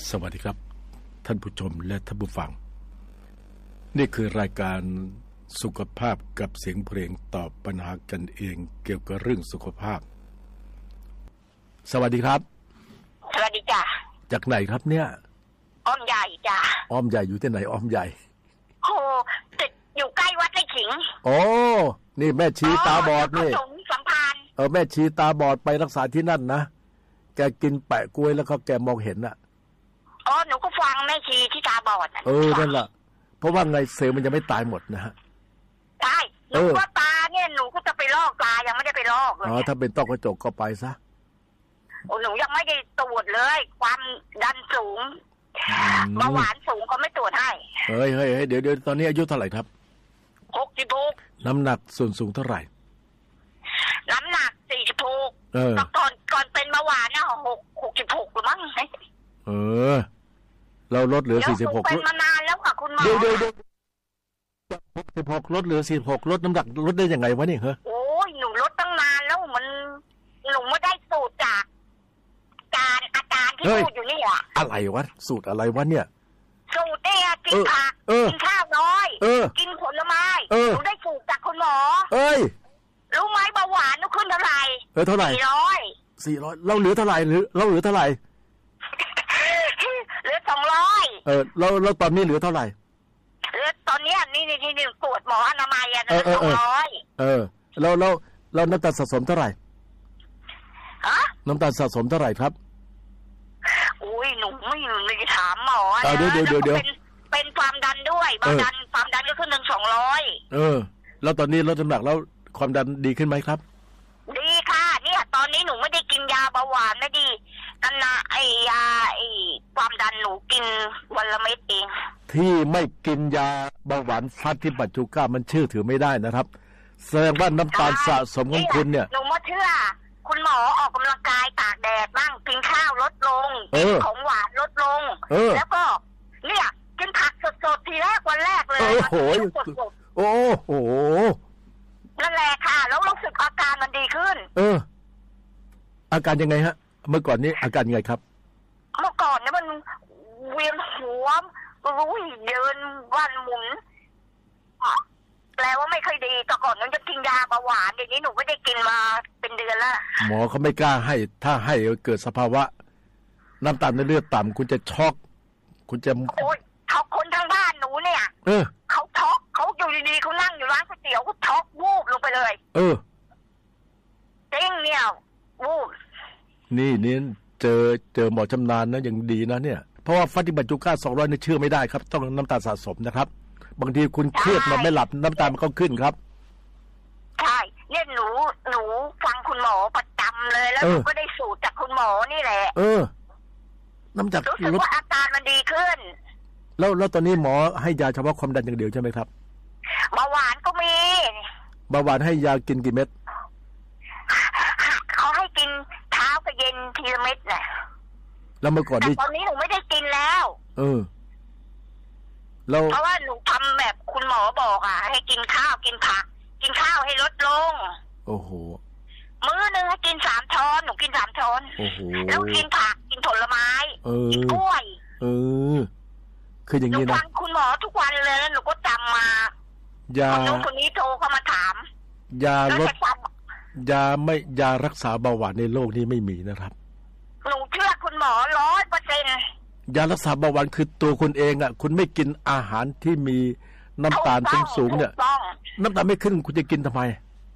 สวัสดีครับท่านผู้ชมและท่านผู้ฟังนี่คือรายการสุขภาพกับเสียงเพลงตอบปัญหากันเองเกี่ยวกับเรื่องสุขภาพสวัสดีครับสวัสดีจ้ะจากไหนครับเนี่ยอ้อมใหญ่จ้ะอ้อมใหญ่อยู่ที่ไหนอ้อมใหญ่โอ้ติดอยู่ใกล้วัดไร่ขิงโอ้นี่แม่ชีตาบอดนี่สัมพันธ์แม่ชีตาบอดไปรักษาที่นั่นนะแกกินแปะกล้วยแล้วเขาแกมองเห็นน่ะหนูก็ฟังแม่ชีที่ตาบอดนั่นแหละเพราะว่าไงเซลล์มันยังไม่ตายหมดนะฮะใช่หนูว่าตาเนี่ยหนูก็จะไปลอกตายังไม่ได้ไปลอกเลยถ้าเป็นต้อกระจกก็ไปซะหนูยังไม่ได้ตรวจเลยความดันสูงเบาหวานสูงเขาไม่ตรวจให้เฮ้ยเดี๋ยวตอนนี้อายุเท่าไหร่ครับ 66 น้ำหนักส่วนสูงเท่าไหร่น้ำหนัก46ก่อนเป็นเบาหวานเนี่ย66หรือมั้งเราลดเหลือ46 เป็นมานานแล้วค่ะคุณหมอเดี๋ยว66ลดเหลือ46ลดน้ำหนักลดได้ยังไงวะนี่โอ้ยหนูลดตั้งนานแล้วมันหนูไม่ได้สูตรจากอาจารย์ที่พูดอยู่นี่อ่ะอะไรวะสูตรอะไรวะเนี่ยสูตรเนี่ยกินผักกินข้าวน้อยกินผลไม้หนูได้สูตรจากคุณหมอรู้ไหมเบาหวานหนูขึ้นเท่าไหร่เท่าไหร่400เราเหลือเท่าไหร่เราเหลือเท่าไหร่เหลือ200 เราตอนนี้เหลือเท่าไหร่เหลือตอนนี้นี่ตรวจหมออนามัย200 เราน้ำตาลสะสมเท่าไหร่น้ำตาลสะสมเท่าไหร่ครับอุ้ยหนูไม่ได้ถามหมอเดี๋ยวเป็นความดันด้วยความดันก็ขึ้น200 แล้วตอนนี้ลดน้ำหนักแล้วความดันดีขึ้นไหมครับดีค่ะเนี่ยตอนนี้หนูไม่ได้กินยาเบาหวานไม่ดีกันนะยาความดันหนูกินวันละเม็ดเองที่ไม่กินยาเบาหวานฟัดที่ปัจจุบันมันเชื่อถือไม่ได้นะครับแสดงว่าน้ำตาลสะสมของคุณเนี่ยหนูไม่เชื่อคุณหมอออกกำลังกายตากแดดบ้างกินข้าวลดลงกินของหวานลดลงแล้วก็เนี่ยกินผักสดๆทีแรกวันแรกเลยโอ้โหนั่นแหละค่ะแล้วรู้สึกอาการมันดีขึ้นอาการยังไงฮะเมื่อก่อนนี้อาการยังไงครับเมื่อก่อนเนี่ยมันเวียนหัวเดินวันหมุนแปลว่าไม่ค่อยดีแต่ก่อนนั้นจะกินยาเบาหวานเดี๋ยวนี้หนูไม่ได้กินมาเป็นเดือนแล้วหมอเขาไม่กล้าให้ถ้าให้เกิดสภาวะน้ำตาลในเลือดต่ำคุณจะช็อกคุณจะโอ๊ยเขาคนทางบ้านหนูเนี่ยเขาช็อกเขาอยู่ดีๆเขานั่งอยู่ร้านก๋วยเตี๋ยวก็ช็อกวูบลงไปเลยจริงเนี่ยวูบนี่เจอหมอชำนาญนะยังดีนะเนี่ยเพราะว่าฟัดที่บรรจุก้า200นี่เชื่อไม่ได้ครับต้องน้ำตาลสะสมนะครับบางทีคุณเครียดมาไม่หลับน้ำตาลมันก็ขึ้นครับใช่เนี่ยหนูฟังคุณหมอประจำเลยแล้วหนูก็ได้สูตรจากคุณหมอนี่แหละน้ำจากรู้สึกว่าอาการมันดีขึ้นแล้วตอนนี้หมอให้ยาเฉพาะความดันอย่างเดียวใช่ไหมครับเบาหวานก็มีเบาหวานให้ยากินกี่เม็ดเขาให้กินเช้ากับเย็นทีละเม็ดน่ะแล้วเมื่อก่อนนี้ตอนนี้หนูไม่ได้กินแล้วเพราะว่าหนูทำแบบคุณหมอบอกให้กินข้าวกินผักกินข้าวให้ลดลงโอ้โหมื้อนึงให้กิน3 ช้อนหนูกิน3 ช้อนโอ้โหแล้วกินผักกินผลไม้กินกล้วยคืออย่างนี้นะหนูฟังคุณหมอทุกวันเลยแล้วหนูก็จำมายาคนนี้โทรเข้ามาถามยาลดยารักษาเบาหวานในโลกนี้ไม่มีนะครับหนูเชื่อคุณหมอ 100% ยารักษาเบาหวานคือตัวคุณเองคุณไม่กินอาหารที่มีน้ำตาลสูงเนี่ยน้ำตาลไม่ขึ้นคุณจะกินทำไม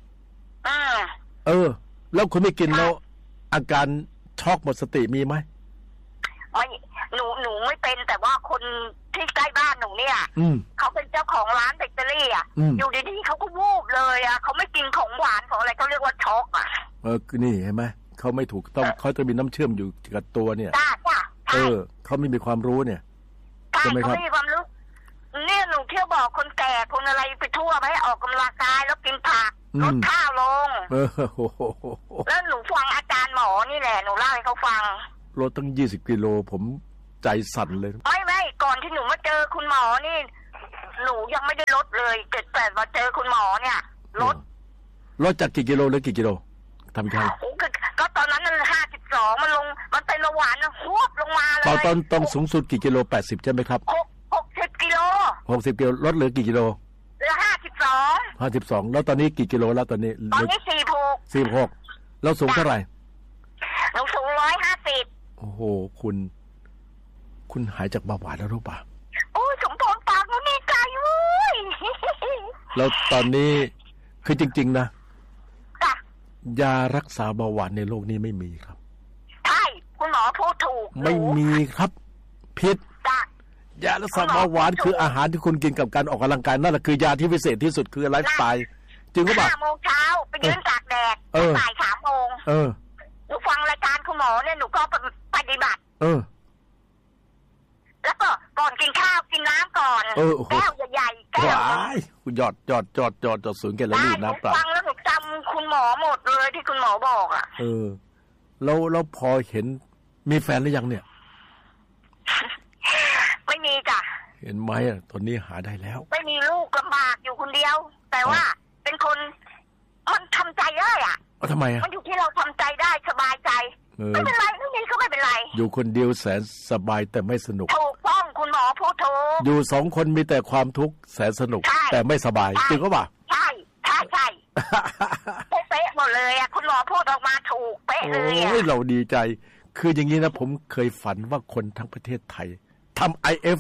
แล้วคุณไม่กินแล้วอาการช็อกหมดสติมีไหมไม่หนูไม่เป็นแต่ว่าคนที่ใกล้บ้านหนูเนี่ยเขาเป็นเจ้าของร้านเบเกอรี่อยู่ดีๆเขาก็วูบเลยเขาไม่กินของหวานของอะไรเขาเรียกว่าช็อกนี่เห็นไหมเขาไม่ถูกต้องเขาจะมีน้ำเชื่อมอยู่กับตัวเนี่ยเขาไม่มีความรู้เนี่ยใช่ไหมครับเขาไม่มีความรู้เนี่ยหนูเที่ยวบอกคนแก่คนอะไรไปทั่วไปให้ออกกำลังกายแล้วกินผักลดข้าวลงแล้วหนูฟังอาจารย์หมอนี่แหละหนูเล่าให้เขาฟังลดตั้ง20 กิโลผมใจสั่นเลยไม่ก่อนที่หนูมาเจอคุณหมอนี่หนูยังไม่ได้ลดเลยแต่มาเจอคุณหมอเนี่ยลดจากกี่กิโลหรือกี่กิโลทำยังก็ตอนนั้นมัน52มันลงมันเป็นเบาหวานฮวบลงมาเลยตอนสูงสุดกี่กิโล80ใช่ไหมครับ 60 กิโล 60 กิโลลดเหลือกี่กิโลเหลือ52 แล้วตอนนี้กี่กิโลแล้วตอนนี้46แล้วสูงเท่าไหร่เราสูง150 โอ้โหคุณหายจากเบาหวานแล้วรู้ป่ะโอ้ยสมพรปากมันดีใจเว้ยแล้วตอนนี้คือจริงๆนะยารักษาเบาหวานในโลกนี้ไม่มีครับใช่คุณหมอพูดถูกไม่มีครับผิดยารักษาเบาหวานคืออาหารที่คุณกินกับการออกกำลังกายนั่นแหละคือยาที่พิเศษที่สุดคือไลฟ์สไตล์จริงหรือเปล่า 5 โมงเช้าไปยืนตากแดดบ่าย3 โมงหนูฟังรายการคุณหมอเนี่ยหนูก็ปฏิบัติแล้วก็ก่อนกินข้าวกินน้ำก่อนแก้วใหญ่ๆแก้วคุณหยอดศูนย์แกแล้วนี่น้ำเปล่าฟังแล้วหนูจำคุณหมอหมดเลยที่คุณหมอบอกอ่ะแล้วพอเห็นมีแฟนหรือยังเนี่ยไม่มีจ้ะเห็นไหมตอนนี้หาได้แล้วไม่มีลูกลำบากอยู่คนเดียวแต่ว่าเป็นคนมันทำใจได้อ่ะทำไมอ่ะมันอยู่ที่เราทำใจได้สบายใจไม่เป็นไรไม่มีก็ไม่เป็นไรอยู่คนเดียวแสนสบายแต่ไม่สนุกถูกต้องคุณหมอพูดถูกอยู่2 คนมีแต่ความทุกข์แสนสนุกแต่ไม่สบายจริงก็ป่ะใช่เป๊ะหมดเลยอ่ะคุณหมอพูดออกมาถูกเป๊ะเลยอ่ะเราดีใจคืออย่างนี้นะผมเคยฝันว่าคนทั้งประเทศไทยทำ IF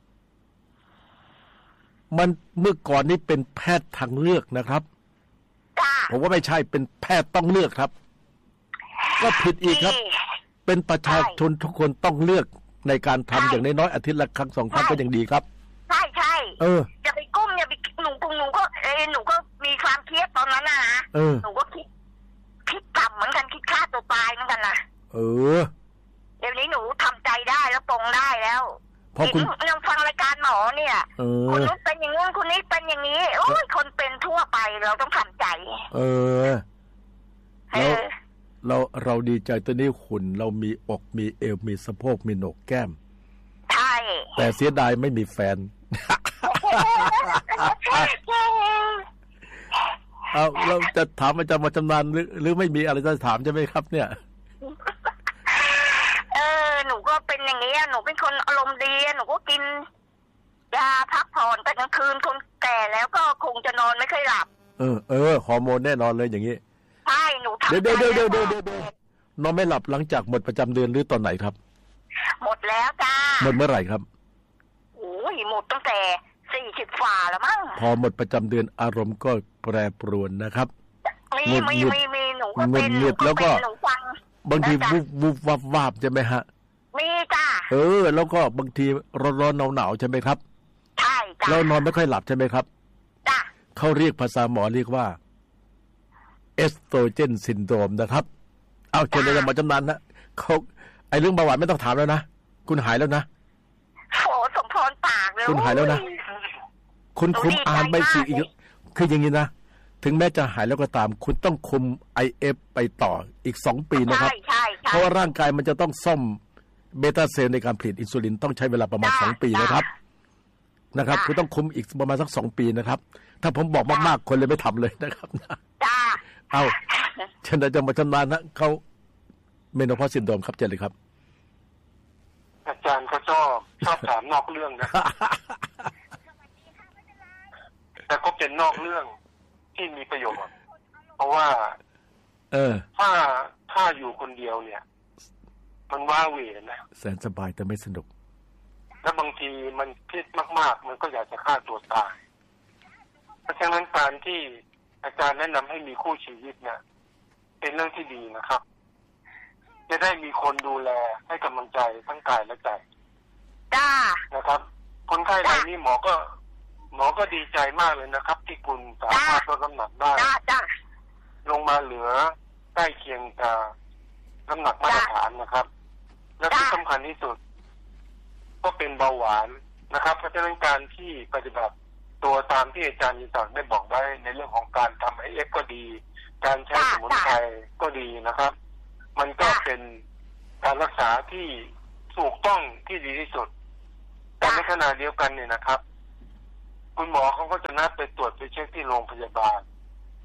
มันเมื่อก่อนนี้เป็นแพทย์ทางเลือกนะครับผมว่าไม่ใช่เป็นแพทย์ต้องเลือกครับก็ผิดอีกครับเป็นประชาชนทุกคนต้องเลือกในการทำอย่างน้อยๆอาทิตย์ละครั้ง2 ครั้งก็ยังดีครับใช่อย่าไปก้มอย่าไปหนูก็มีความเครียดตอนนั้นนะหนูก็คิดต่ำเหมือนกันคิดฆ่าตัวตายเหมือนกันนะเดี๋ยวนี้หนูทำใจได้แล้วปรงได้แล้วพอคุณยังฟังรายการหมอเนี่ยคนนู้นเป็นอย่างนู้นคนนี้เป็นอย่างนี้โอ้ยคนเป็นทั่วไปเราต้องทำใจแล้วเราดีใจตัวนี้หุ่นเรามีอกมีเอวมีสะโพกมีโหนกแก้มใช่แต่เสียดายไม่มีแฟนเราจะถามอาจารย์มาจำนานหรือไม่มีอะไรจะถามใช่ไหมครับเนี่ยหนูก็เป็นอย่างนี้หนูเป็นคนอารมณ์ดีหนูก็กินยาพักผ่อนแต่กลางคืนคนแก่แล้วก็คงจะนอนไม่ค่อยหลับฮอร์โมนแน่นอนเลยอย่างนี้ใช่หนูทำเดี๋ยวนอนไม่หลับหลังจากหมดประจำเดือนหรือตอนไหนครับหมดแล้วจ้าหมดเมื่อไหร่ครับโอ้ยหมดตั้งแต่40 ฝ่าแล้วมั้งพอหมดประจำเดือนอารมณ์ก็แปรปรวนนะครับมีหนูก็เป็นแล้วก็บางทีวุบวาบใช่ไหมฮะมีจ้าแล้วก็บางทีร้อนหนาวใช่ไหมครับใช่จ้าแล้วนอนไม่ค่อยหลับใช่ไหมครับจ้าเขาเรียกภาษาหมอเรียกว่าเอสโตรเจนซินโดรมนะครับเอาเชิญเลยมาจำนานนะเขาไอเรื่องเบาหวานไม่ต้องถามแล้วนะคุณหายแล้วนะโอ้สมพรปากเลยคุณหายแล้วนะคุณคุมอ่านใบสีอีกคืออย่างนี้นะถึงแม้จะหายแล้วก็ตามคุณต้องคุม IF ไปต่ออีก2 ปีนะครับเพราะว่าร่างกายมันจะต้องซ่อมเบต้าเซลล์ในการผลิตอินซูลินต้องใช้เวลาประมาณ2 ปีนะครับคุณต้องคุมอีกประมาณสัก2 ปีนะครับถ้าผมบอกมากๆคนเลยไม่ทำเลยนะครับเอาฉันจะมาชำนาญนะเขาเมโนพอสซินโดรมครับเจนเลยครับอาจารย์ก็ชอบถามนอกเรื่องนะแต่ก็เป็นนอกเรื่องที่มีประโยชน์เพราะว่าถ้าอยู่คนเดียวเนี่ยมันว้าเหวนะแสนสบายแต่ไม่สนุกแล้วบางทีมันเครียดมากๆมันก็อยากจะฆ่าตัวตายเพราะฉะนั้นการที่อาจารย์แนะนำให้มีคู่ชีวิตเนี่ยเป็นเรื่องที่ดีนะครับจะได้มีคนดูแลให้กำลังใจทั้งกายและใจนะครับคนไข้รายนี้หมอก็ดีใจมากเลยนะครับที่คุณสามารถลดน้ำหนักได้ลงมาเหลือใกล้เคียงกับน้ำหนักมาตรฐานนะครับและที่สำคัญที่สุดก็เป็นเบาหวานนะครับเพราะฉะนั้นการที่ปฏิบัติตัวตามที่อาจารย์ยินศักดิ์ได้บอกไว้ในเรื่องของการทำ IF ก็ดีการใช้สมุนไพรก็ดีนะครับมันก็เป็นการรักษาที่ถูกต้องที่ดีที่สุดแต่ในขณะเดียวกันเนี่ยนะครับคุณหมอเขาก็จะนัดไปตรวจไปเช็คที่โรงพยาบาล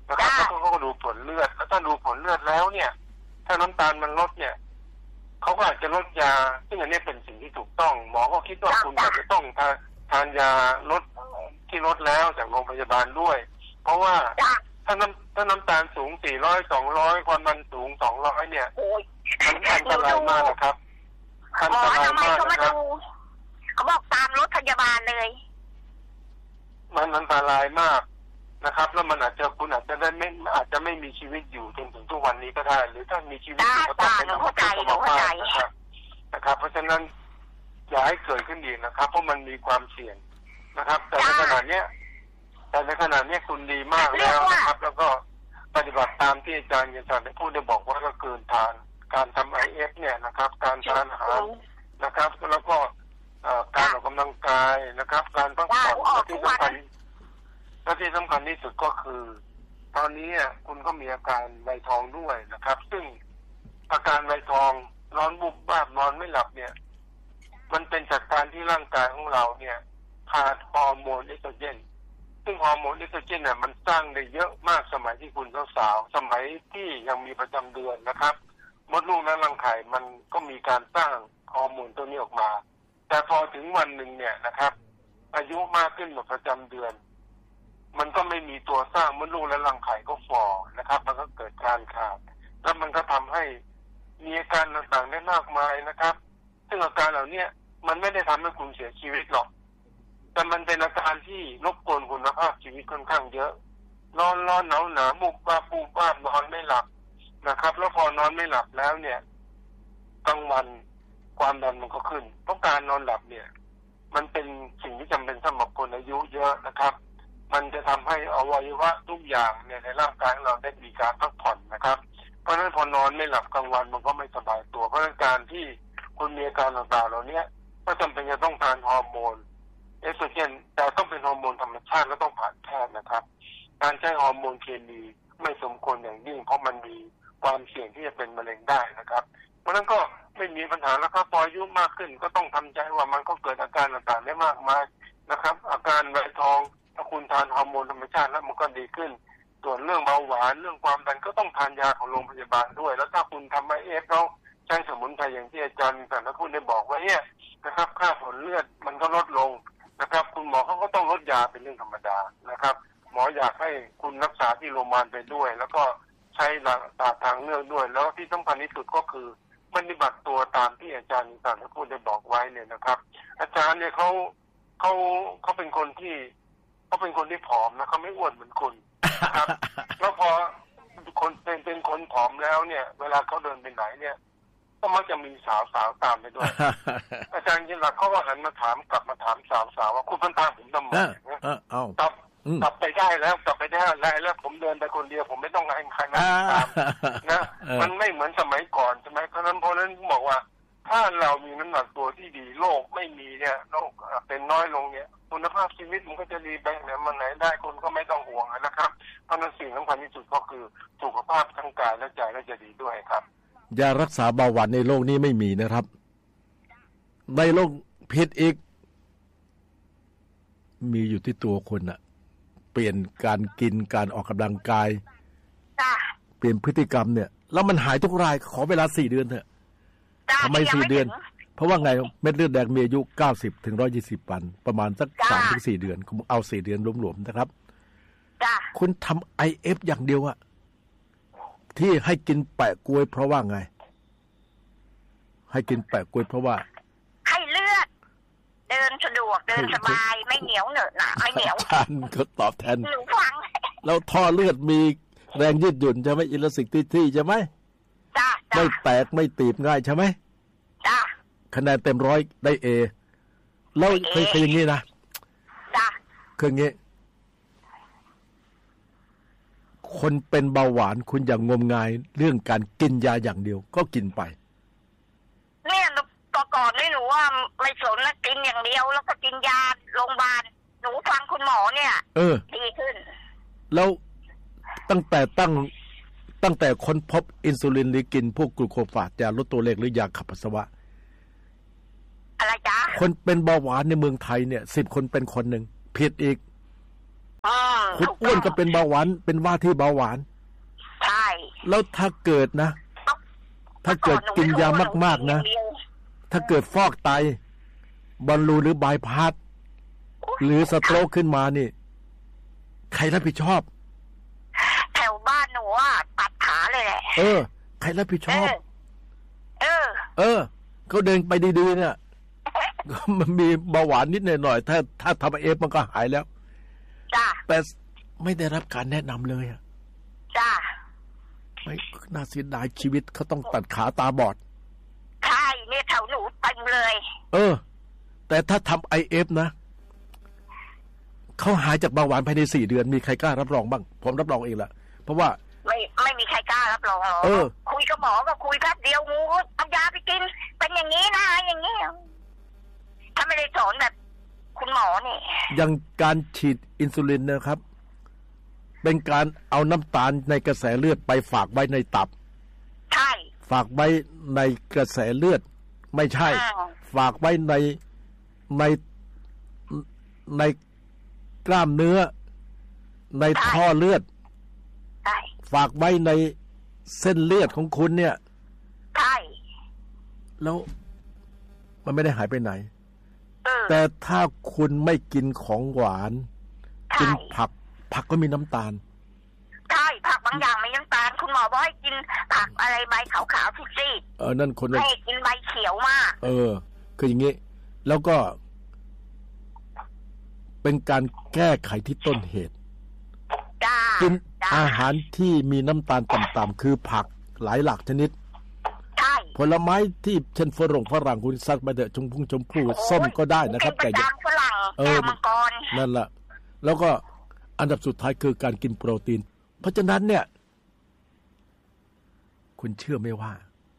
นะครับแล้วเขาก็ดูผลเลือดแล้วถ้าดูผลเลือดแล้วเนี่ยถ้าน้ำตาลมันลดเนี่ยเขาก็อาจจะลดยาซึ่งอันนี้เป็นสิ่งที่ถูกต้องหมอก็คิดว่าคุณอาจจะต้องทานยาลดที่ลดแล้วจากโรงพยาบาลด้วยเพราะว่าถ้าน้ำตาลสูง400 200ความดันสูง200เนี่ยมันอันตรายมากนะครับอันตรายมากนะครับเขาบอกตามรถพยาบาลเลยมันอันตรายมากนะครับแล้วมันคุณอาจจะไม่มีชีวิตอยู่จนถึงทุกวันนี้ก็ได้หรือถ้ามีชีวิตอยู่ก็ต้องเป็นอัมพาตนะครับเพราะฉะนั้นอย่าให้เกิดขึ้นอีกนะครับเพราะมันมีความเสี่ยงนะครับแต่ในขณะนี้คุณดีมากแล้วนะครับแล้วก็ปฏิบัติตามที่อาจารย์ได้พูดได้บอกว่าก็เกินทานการทำ IF เนี่ยนะครับการทานอาหารนะครับแล้วก็การออกกำลังกายนะครับการพักผ่อนและที่สำคัญที่สุดก็คือตอนนี้คุณก็มีอาการไวทองด้วยนะครับซึ่งอาการไวทองร้อนบุบบ้านอนไม่หลับเนี่ยมันเป็นจากการที่ร่างกายของเราเนี่ยขาดฮอร์โมนเอสโตรเจนซึ่งฮอร์โมนเอสโตรเจนเนี่ยมันสร้างได้เยอะมากสมัยที่คุณสาวสมัยที่ยังมีประจำเดือนนะครับมดลูกและรังไข่มันก็มีการสร้างฮอร์โมนตัวนี้ออกมาแต่พอถึงวันหนึ่งเนี่ยนะครับอายุมากขึ้นหมดประจำเดือนมันก็ไม่มีตัวสร้างมดลูกและรังไข่ก็ฝ่อนะครับมันก็เกิดการขาดแล้วมันก็ทำให้มีอาการต่างๆได้มากมายนะครับซึ่งอาการเหล่านี้มันไม่ได้ทำให้คุณเสียชีวิตหรอกแต่มันเป็นอาการที่รบกวนคุณภาพชีวิตค่อนข้างเยอะร้อนหนาวมุกบ้าปูบ้านอนไม่หลับนะครับแล้วพอนอนไม่หลับแล้วเนี่ยกลางวันความดันมันก็ขึ้นเพราะการนอนหลับเนี่ยมันเป็นสิ่งที่จำเป็นสำหรับคนอายุเยอะนะครับมันจะทำให้อวัยวะทุกอย่างเนี่ยในร่างกายของเราได้มีการพักผ่อนนะครับเพราะฉะนั้นพอนอนไม่หลับกลางวันมันก็ไม่สบายตัวเพราะฉะนั้นการที่คุณมีอาการต่างๆเหล่านี้ก็จำเป็นจะต้องทานฮอร์โมนเอสโตรเจนแต่ต้องเป็นฮอร์โมนธรรมชาติและต้องผ่านแพทย์นะครับการใช้ฮอร์โมนเคมีไม่สมควรอย่างยิ่งเพราะมันมีความเสี่ยงที่จะเป็นมะเร็งได้นะครับเพราะฉะนั้นก็ไม่มีปัญหาแล้วครับพออายุมากขึ้นก็ต้องทำใจว่ามันก็เกิดอาการต่างๆได้มากมายนะครับอาการไวทองถ้าคุณทานฮอร์โมนธรรมชาติแล้วมันก็ดีขึ้นส่วนเรื่องเบาหวานเรื่องความดันก็ต้องทานยาของโรงพยาบาลด้วยแล้วถ้าคุณทำIFแล้วใช้สมุนไพรอย่างที่อาจารย์แต่ละคุณได้บอกว่าเนี่ยนะครับค่าผลเลือดมันก็ลดลงนะครับคุณหมอเขาก็ต้องลดยาเป็นเรื่องธรรมดานะครับหมออยากให้คุณรักษาที่โรงพยาบาลไปด้วยแล้วก็ใช้หลักทางเลือกด้วยแล้วที่สำคัญที่สุดก็คือปฏิบัติตัวตามที่อาจารย์แต่ละคุณได้บอกไว้เนี่ยนะครับอาจารย์เนี่ยเขาเป็นคนที่ผอมนะเขาไม่อ้วนเหมือนคุณนะครับแล้วพอคนเป็นคนผอมแล้วเนี่ยเวลาเขาเดินไปไหนเนี่ยก็มักจะมีสาวตามไปด้วย อาจารย์ยินหลักเขาก็หันมากลับมาถามสาวว่าคุณพันตามผมทำไมกลับไปได้แล้วแล้วผมเดินไปคนเดียวผมไม่ต้องให้ใครมาตามนะมันไม่เหมือนสมัยก่อนใช่ไหมเพราะนั้นบอกว่าถ้าเรามีน้ำหนักตัวที่ดีโรคไม่มีเนี่ยโรคเป็นน้อยลงเนี่ยคุณภาพชีวิตมันก็จะดีไปเนี่ยมันไหนได้คุณก็ไม่ต้องห่วงนะครับเพราะนั้นสิ่งสำคัญที่สุดก็คือสุขภาพทั้งกายและใจก็จะดีด้วยครับยารักษาเบาหวานในโลกนี้ไม่มีนะครับในโลกพิษอีกมีอยู่ที่ตัวคนน่ะเปลี่ยนการกินการออกกำลังกายเปลี่ยนพฤติกรรมเนี่ยแล้วมันหายทุกรายขอเวลา4 เดือนเถอะทำไม4 เดือนเพราะว่าไงเม็ดเลือดแดงมีอายุ90 ถึง 120 วันประมาณสัก 3 ถึง 4 เดือนผมเอา4 เดือนรวมๆนะครับคุณทำ IF อย่างเดียวอะที่ให้กินแปะกล้วยเพราะว่าไงให้กินแปะกล้วยเพราะว่าให้เลือดเดินสะดวกเดินสบายไม่เหนียวเหนอะหนะไม่เหนียวท่านก็ตอบแทนหนูฟังแล้วท่อเลือดมีแรงยืดหยุ่นใช่ไหมอิลาสติกที่ใช่ไหมไม่แตกไม่ตีบง่ายใช่ไหมคะแนนเต็ม100ได้ A แล้วเคยอย่างนี้นะเคยอย่างนี้คนเป็นเบาหวานคุณอย่างงมงายเรื่องการกินยาอย่างเดียวก็กินไปเนี่ยก่อนนี่หนูว่าไม่สนนะกินอย่างเดียวแล้วก็กินยาโรงพยาบาลหนูฟังคุณหมอเนี่ยดีขึ้นแล้วตั้งแต่ค้นพบอินซูลินหรือกินพวกกลูโคฟาจยาลดตัวเลขหรือยาขับปัสสาวะอะไรจ๊ะคนเป็นเบาหวานในเมืองไทยเนี่ย10 คนเป็นคนหนึ่งผิดอีกคุณอ้วนก็เป็นเบาหวานเป็นว่าที่เบาหวานใช่แล้วถ้าเกิดนะถ้าเกิดกินยามากๆนะถ้าเกิดฟอกไตบอลลูนหรือบายพาสหรือสโตรกขึ้นมานี่ใครรับผิดชอบแถวบ้านหนูตัดขาเลยแหละใครรับผิดชอบเขาเดินไปดีๆเนี่ยมันมีเบาหวานนิดหน่อยถ้าทำเอฟมันก็หายแล้วจ้าแต่ไม่ได้รับการแนะนำเลยจ้าไม่น่าเสียดายชีวิตเขาต้องตัดขาตาบอดใช่เนี่ยแถวหนูเต็มเลยแต่ถ้าทำIFนะเขาหายจากเบาหวานภายใน4 เดือนมีใครกล้ารับรองบ้างผมรับรองเองแหละเพราะว่าไม่มีใครกล้ารับรองหรอกคุยกับหมอก็คุยแป๊บเดียวงูเอายาไปกินเป็นอย่างนี้นะอย่างนี้ถ้าไม่ได้สอนแบบคุณหมอนี่อย่างการฉีดอินซูลินนะครับเป็นการเอาน้ำตาลในกระแสเลือดไปฝากไว้ในตับใช่ฝากไว้ในกระแสเลือดไม่ใช่ฝากไว้ในกล้ามเนื้อในท่อเลือดฝากไว้ในเส้นเลือดของคุณเนี่ยใช่แล้วมันไม่ได้หายไปไหนแต่ถ้าคุณไม่กินของหวานกินผักก็มีน้ำตาลใช่ผักบางอย่างมีน้ำตาลคุณหมอบอกให้กินผักอะไรใบขาวๆซีดๆนั่นคนให้กินใบเขียวมากคืออย่างงี้แล้วก็เป็นการแก้ไขที่ต้นเหตุกินอาหารที่มีน้ำตาลต่ำๆคือผักหลายหลากชนิดผลไม้ที่เช่นฝรั่งคุณซัดมาเถอะชมพู่ส้มก็ได้นะครับแต่ยังฝรั่งแก้วมังกรนั่นแหละแล้วก็อันดับสุดท้ายคือการกินโปรตีนเพราะฉะนั้นเนี่ยคุณเชื่อไหมว่า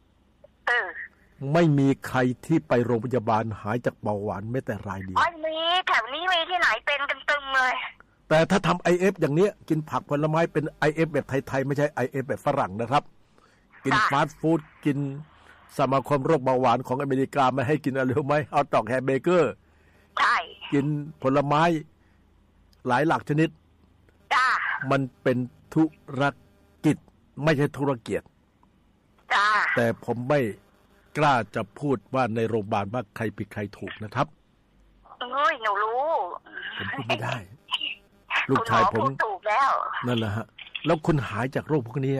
ไม่มีใครที่ไปโรงพยาบาลหายจากเบาหวานแม้แต่รายเดียวไม่มีแถวนี้มีที่ไหนเป็นกันตึมเลยแต่ถ้าทำ IF อย่างนี้กินผักผลไม้เป็น IF แบบไทยๆไม่ใช่ IF แบบฝรั่งนะครับกินฟาสต์ฟู้ดกินสมาคมโรคเบาหวานของอเมริกาไม่ให้กินอะไรรู้ไหมเอาตอกแฮมเบอร์เกอร์ใช่กินผลไม้หลายหลากชนิดมันเป็นธุรกิจไม่ใช่ธุรเกียรติแต่ผมไม่กล้าจะพูดว่าในโรงพยาบาลว่าใครผิดใครถูกนะครับหนูรู้ผมพูดไม่ได้ลูกชายผมถูกแล้วนั่นแหละฮะแล้วคุณหายจากโรคพวกนี้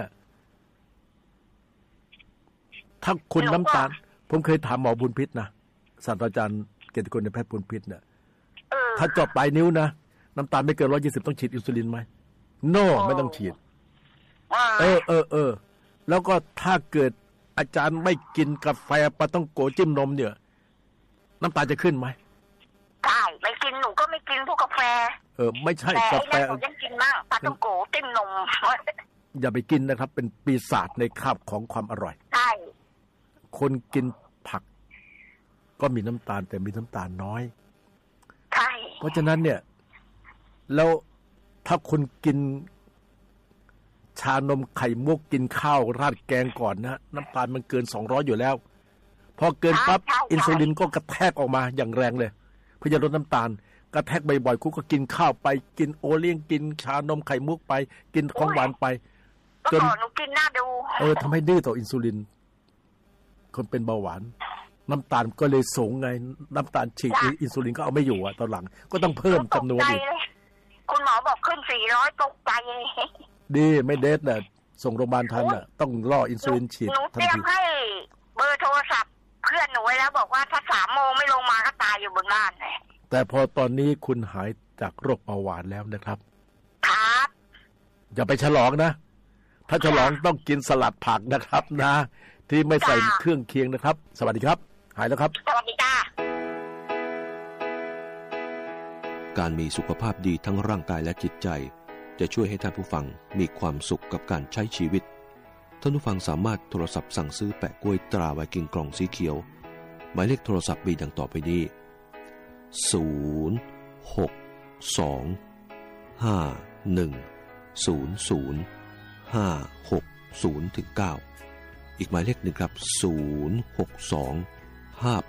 ถ้าคุณน้ำตาลผมเคยถามหมอบุญพิษนะศาสตราจารย์เกียรติคุณในแพทย์บุญพิษเนี่ยถ้าเจาะปลายนิ้วนะน้ำตาลไม่เกิน120ต้องฉีดอินซูลินไหมโน่ไม่ต้องฉีดแล้วก็ถ้าเกิดอาจารย์ไม่กินกาแฟปลาต้องโกจิ้มนมเนี่ยน้ำตาลจะขึ้นไหมใช่ไม่กินหนูก็ไม่กินพวกกาแฟไม่ใช่กาแฟยังกินมากปลาต้องโกจิ้มนมอย่าไปกินนะครับเป็นปีศาจในคราบของความอร่อยใช่คนกินผักก็มีน้ำตาลแต่มีน้ำตาลน้อยใช่เพราะฉะนั้นเนี่ยแล้วถ้าคุณกินชานมไข่มุกกินข้าวราดแกงก่อนนะน้ำตาลมันเกิน200อยู่แล้วพอเกินปั๊บอินซูลินก็กระแทกออกมาอย่างแรงเลยเพื่อจะลดน้ำตาลกระแทกบ่อยๆคุณก็กินข้าวไปกินโอเลี้ยงกินชานมไข่มุกไปกินของหวานไปจนหนูกินน่าดูทำให้ดื้อต่ออินซูลินคนเป็นเบาหวานน้ำตาลก็เลยสูงไงน้ำตาลฉีดอินซูลินก็เอาไม่อยู่ตอนหลังก็ต้องเพิ่มจำนวนอีกคุณหมอบอกขึ้น400ตกใจดีไม่เด็ดน่ะส่งโรงพยาบาลทันน่ะต้องรออินซูลินฉีดทันทีหนูเตรียมให้เบอร์โทรศัพท์เพื่อนหนูไว้แล้วบอกว่าถ้า3 โมงไม่ลงมาก็ตายอยู่บนบ้านเลยแต่พอตอนนี้คุณหายจากโรคเบาหวานแล้วนะครับครับอย่าไปฉลองนะถ้าฉลองต้องกินสลัดผักนะครับนะที่ไม่ใส่เครื่องเคียงนะครับสวัสดีครับหายแล้วครับสวัสดีจ้าการมีสุขภาพดีทั้งร่างกายและจิตใจจะช่วยให้ท่านผู้ฟังมีความสุขกับการใช้ชีวิตท่านผู้ฟังสามารถโทรศัพท์สั่งซื้อแปะกล้วยตราไวกิ้งกล่องสีเขียวหมายเลขโทรศัพท์มีดังต่อไปนี้062-5100-560-9อีกหมายเลขหนึ่งครับ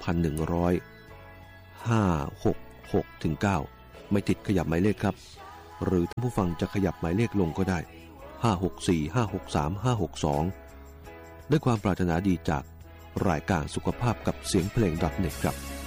062-5100-566-9ไม่ติดขยับหมายเลขครับหรือท่านผู้ฟังจะขยับหมายเลขลงก็ได้564-563-562ด้วยความปรารถนาดีจากรายการสุขภาพกับเสียงเพลง .net ครับ